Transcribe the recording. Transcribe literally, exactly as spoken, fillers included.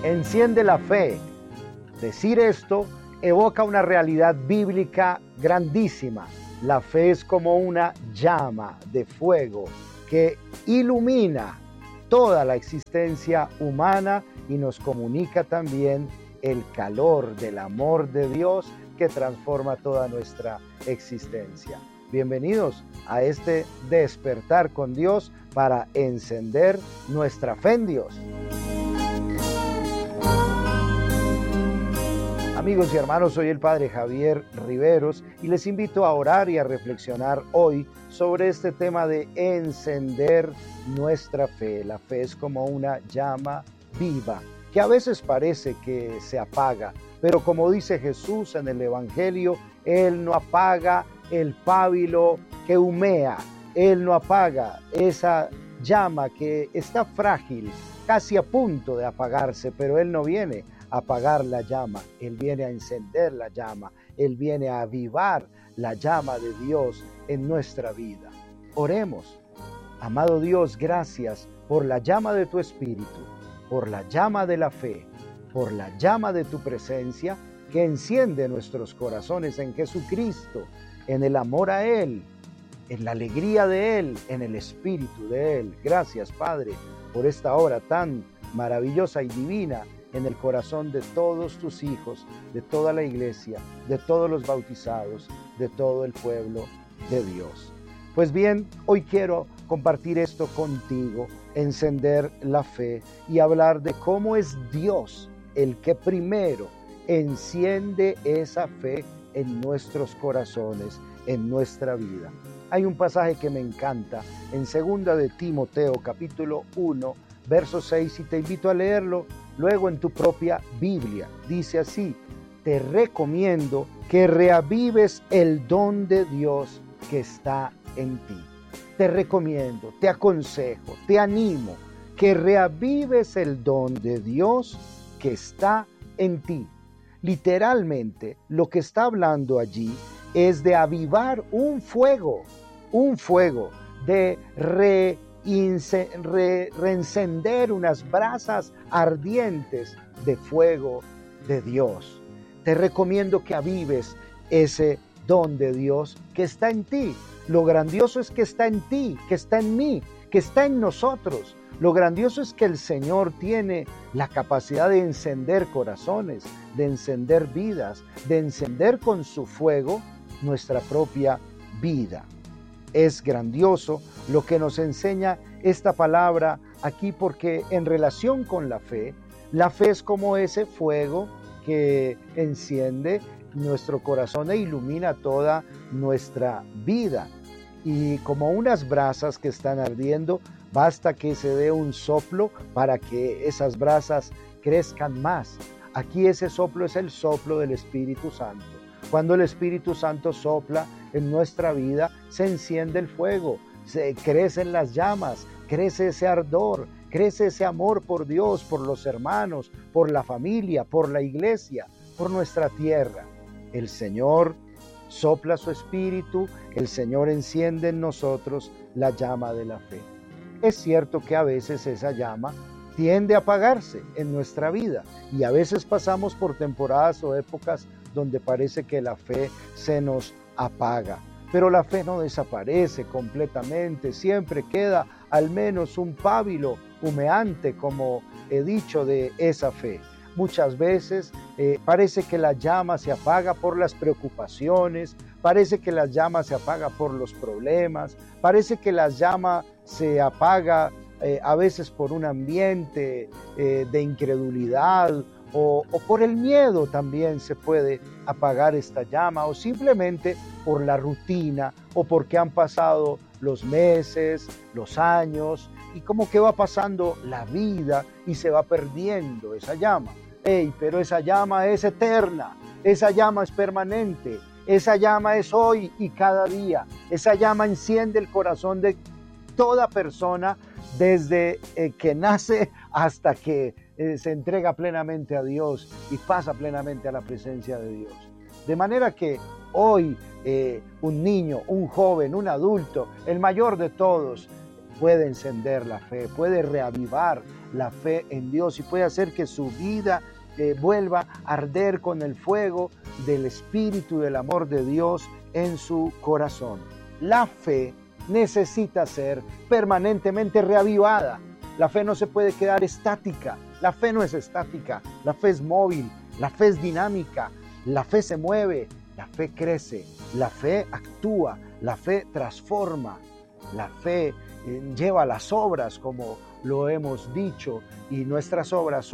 Enciende la fe. Decir esto evoca una realidad bíblica grandísima. La fe es como una llama de fuego que ilumina toda la existencia humana y nos comunica también el calor del amor de Dios que transforma toda nuestra existencia. Bienvenidos a este despertar con Dios para encender nuestra fe en Dios. Amigos y hermanos, soy el Padre Javier Riveros y les invito a orar y a reflexionar hoy sobre este tema de encender nuestra fe. La fe es como una llama viva que a veces parece que se apaga, pero como dice Jesús en el Evangelio, Él no apaga el pábilo que humea, Él no apaga esa llama que está frágil, casi a punto de apagarse, pero Él no viene a apagar la llama, Él viene a encender la llama, Él viene a avivar la llama de Dios en nuestra vida. Oremos. Amado Dios, gracias por la llama de tu Espíritu, por la llama de la fe, por la llama de tu presencia que enciende nuestros corazones en Jesucristo, en el amor a Él, en la alegría de Él, en el Espíritu de Él. Gracias, Padre, por esta obra tan maravillosa y divina en el corazón de todos tus hijos, de toda la iglesia, de todos los bautizados, de todo el pueblo de Dios. Pues bien, hoy quiero compartir esto contigo, encender la fe y hablar de cómo es Dios el que primero enciende esa fe en nuestros corazones, en nuestra vida. Hay un pasaje que me encanta en segunda de Timoteo, capítulo uno, verso seis, y te invito a leerlo luego en tu propia Biblia. Dice así: te recomiendo que reavives el don de Dios que está en ti. Te recomiendo, te aconsejo, te animo que reavives el don de Dios que está en ti. Literalmente, lo que está hablando allí es de avivar un fuego, un fuego, de re Re, reencender unas brasas ardientes de fuego de Dios. Te recomiendo que avives ese don de Dios que está en ti. Lo grandioso es que está en ti, que está en mí, que está en nosotros. Lo grandioso es que el Señor tiene la capacidad de encender corazones, de encender vidas, de encender con su fuego nuestra propia vida. Es grandioso lo que nos enseña esta palabra aquí, porque en relación con la fe, la fe es como ese fuego que enciende nuestro corazón e ilumina toda nuestra vida. Y como unas brasas que están ardiendo, basta que se dé un soplo para que esas brasas crezcan más. Aquí ese soplo es el soplo del Espíritu Santo. Cuando el Espíritu Santo sopla en nuestra vida, se enciende el fuego, se crecen las llamas, crece ese ardor, crece ese amor por Dios, por los hermanos, por la familia, por la iglesia, por nuestra tierra. El Señor sopla su Espíritu, el Señor enciende en nosotros la llama de la fe. Es cierto que a veces esa llama tiende a apagarse en nuestra vida y a veces pasamos por temporadas o épocas donde parece que la fe se nos apaga. Pero la fe no desaparece completamente, siempre queda al menos un pábilo humeante, como he dicho, de esa fe. Muchas veces eh, parece que la llama se apaga por las preocupaciones, parece que la llama se apaga por los problemas, parece que la llama se apaga eh, a veces por un ambiente eh, de incredulidad, O, o por el miedo también se puede apagar esta llama, o simplemente por la rutina, o porque han pasado los meses, los años, y como que va pasando la vida y se va perdiendo esa llama. Hey, pero esa llama es eterna, esa llama es permanente, esa llama es hoy y cada día, esa llama enciende el corazón de toda persona desde eh, que nace hasta que eh, se entrega plenamente a Dios y pasa plenamente a la presencia de Dios. De manera que hoy eh, un niño, un joven, un adulto, el mayor de todos, puede encender la fe, puede reavivar la fe en Dios y puede hacer que su vida eh, vuelva a arder con el fuego del Espíritu, del amor de Dios en su corazón. La fe necesita ser permanentemente reavivada. La fe no se puede quedar estática. La fe no es estática. La fe es móvil. La fe es dinámica. La fe se mueve. La fe crece. La fe actúa. La fe transforma. La fe eh, lleva las obras, como lo hemos dicho, y nuestras obras son